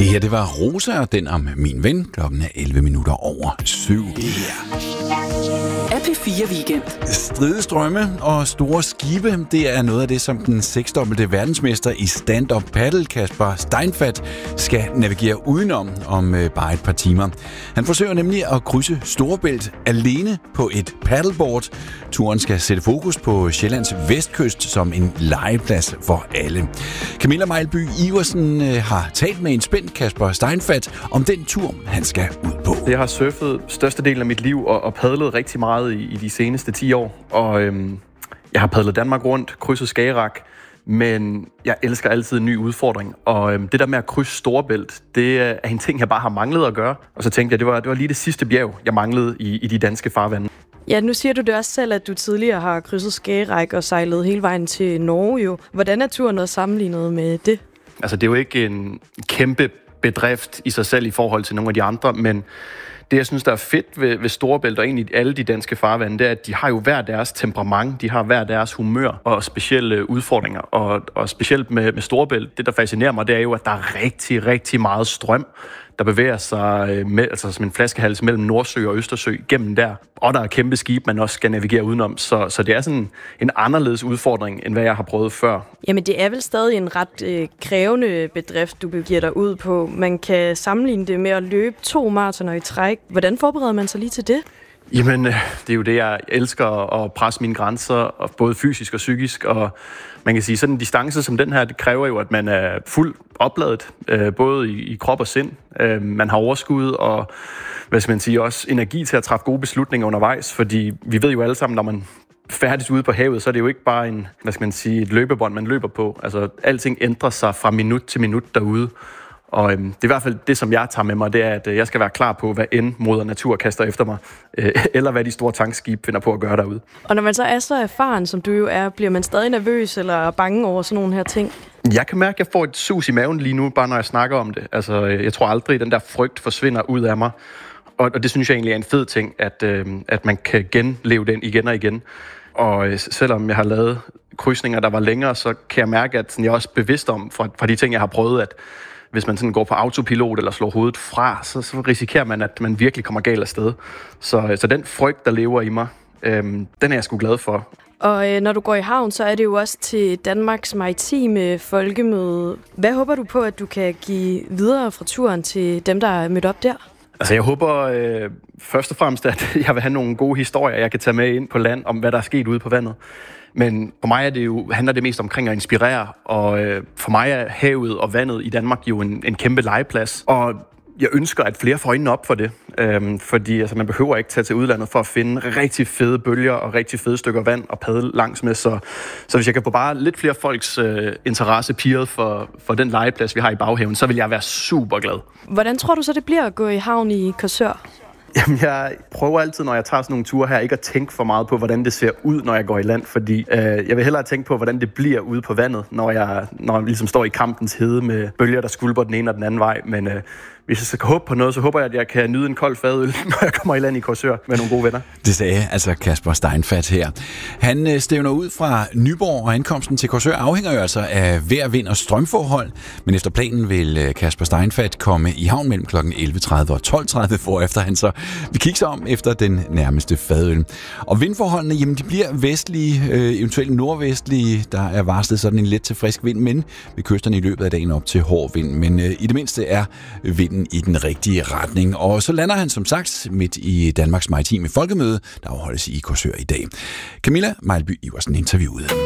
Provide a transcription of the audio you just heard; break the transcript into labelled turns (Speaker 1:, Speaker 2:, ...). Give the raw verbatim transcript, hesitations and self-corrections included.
Speaker 1: Det her, det var Rosa og den om min ven. Klokken er elleve minutter over syv.
Speaker 2: Det her er P fire Weekend.
Speaker 1: Stridestrømme og store skibe, det er noget af det, som den seksdobbelte verdensmester i stand-up paddle, Kasper Steinfath, skal navigere udenom om øh, bare et par timer. Han forsøger nemlig at krydse Storebælt alene på et paddleboard. Turen skal sætte fokus på Sjællands vestkyst som en legeplads for alle. Camilla Mejlby Iversen øh, har talt med en spændt Kasper Steinfath om den tur, han skal ud på.
Speaker 3: Jeg har surfet størstedelen af mit liv og, og padlet rigtig meget i, i de seneste ti år. Og øhm, jeg har padlet Danmark rundt, krydset Skagerrak, men jeg elsker altid en ny udfordring. Og øhm, det der med at krydse Storebælt, det er en ting, jeg bare har manglet at gøre. Og så tænkte jeg, det var, det var lige det sidste bjerg, jeg manglede i, i de danske farvande.
Speaker 4: Ja, nu siger du det også selv, at du tidligere har krydset Skagerrak og sejlet hele vejen til Norge jo. Hvordan er turen også sammenlignet med det?
Speaker 3: Altså, det er jo ikke en kæmpe bedrift i sig selv i forhold til nogle af de andre, men det, jeg synes, der er fedt ved, ved Storebælt og egentlig alle de danske farvande, det er, at de har jo hver deres temperament, de har hver deres humør og specielle udfordringer. Og, og specielt med, med Storebælt, det der fascinerer mig, det er jo, at der er rigtig, rigtig meget strøm, der bevæger sig med, altså som en flaskehals mellem Nordsø og Østersø gennem der. Og der er kæmpe skib, man også skal navigere udenom. Så, så det er sådan en anderledes udfordring, end hvad jeg har prøvet før.
Speaker 4: Jamen, det er vel stadig en ret øh, krævende bedrift, du begiver dig ud på. Man kan sammenligne det med at løbe to maratoner i træk. Hvordan forbereder man sig lige til det?
Speaker 3: Jamen, det er jo det, jeg elsker, at presse mine grænser, både fysisk og psykisk. Og man kan sige, sådan en distance som den her, det kræver jo, at man er fuldt opladet, både i krop og sind. Man har overskud og, hvad skal man sige, også energi til at træffe gode beslutninger undervejs, fordi vi ved jo alle sammen, når man færdes ude på havet, så er det jo ikke bare en, hvad skal man sige, et løbebånd, man løber på. Altså, alting ændrer sig fra minut til minut derude. Og øhm, det er i hvert fald det, som jeg tager med mig, det er, at øh, jeg skal være klar på, hvad end moder natur kaster efter mig, øh, eller hvad de store tankskib finder på at gøre derude.
Speaker 4: Og når man så er så erfaren, som du jo er, bliver man stadig nervøs eller bange over sådan nogle her ting?
Speaker 3: Jeg kan mærke, at jeg får et sus i maven lige nu, bare når jeg snakker om det. Altså, øh, jeg tror aldrig, at den der frygt forsvinder ud af mig. Og, og det synes jeg egentlig er en fed ting, at, øh, at man kan genleve den igen og igen. Og øh, selvom jeg har lavet krydsninger, der var længere, så kan jeg mærke, at sådan, jeg er også bevidst om, fra, fra de ting, jeg har prøvet, at hvis man sådan går på autopilot eller slår hovedet fra, så, så risikerer man, at man virkelig kommer galt afsted. Så, så den frygt, der lever i mig, øhm, den er jeg sgu glad for.
Speaker 4: Og øh, når du går i havn, så er det jo også til Danmarks Maritime Folkemøde. Hvad håber du på, at du kan give videre fra turen til dem, der er mødt op der?
Speaker 3: Altså jeg håber øh, først og fremmest, at jeg vil have nogle gode historier, jeg kan tage med ind på land, om hvad der er sket ude på vandet. Men for mig er det jo, handler det mest omkring at inspirere, og øh, for mig er havet og vandet i Danmark jo en, en kæmpe legeplads. Og jeg ønsker, at flere får øjnene op for det, øhm, fordi altså, man behøver ikke tage til udlandet for at finde rigtig fede bølger og rigtig fede stykker vand og padle langs med. Så, så hvis jeg kan få bare lidt flere folks øh, interesse pirret for, for den legeplads, vi har i baghaven, så vil jeg være super glad.
Speaker 4: Hvordan tror du så, det bliver at gå i havn i Korsør?
Speaker 3: Jamen, jeg prøver altid, når jeg tager sådan nogle ture her, ikke at tænke for meget på, hvordan det ser ud, når jeg går i land, fordi øh, jeg vil hellere tænke på, hvordan det bliver ude på vandet, når jeg, når jeg ligesom står i kampens hede med bølger, der skvulper den ene og den anden vej. Men øh, hvis jeg skal håbe på noget, så håber jeg, at jeg kan nyde en kold fadøl, når jeg kommer i land i Korsør med nogle gode venner.
Speaker 1: Det sagde altså Kasper Steinfath her. Han stævner ud fra Nyborg, og ankomsten til Korsør afhænger jo altså af vejr, vind og strømforhold. Men efter planen vil Kasper Steinfath komme i havn mellem klokken elleve tredive og tolv tredive, hvorefter han så vil kigge sig om efter den nærmeste fadøl. Og vindforholdene, jamen de bliver vestlige, øh, eventuelt nordvestlige. Der er varslet sådan en let til frisk vind, men ved kysterne i løbet af dagen op til hård vind. Men øh, i det mindste er vind i den rigtige retning. Og så lander han som sagt midt i Danmarks Maritime Folkemøde, der afholdes i Korsør i dag. Camilla Mejlby Iversen interviewede.